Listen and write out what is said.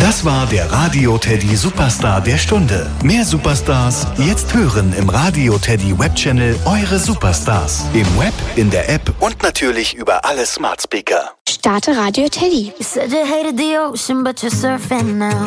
Das war der Radio Teddy Superstar der Stunde. Mehr Superstars jetzt hören im Radio Teddy Webchannel Eure Superstars. Im Web, in der App und natürlich über alle Smart Speaker. Starte Radio Teddy. You said you hated the ocean, but you're surfing now.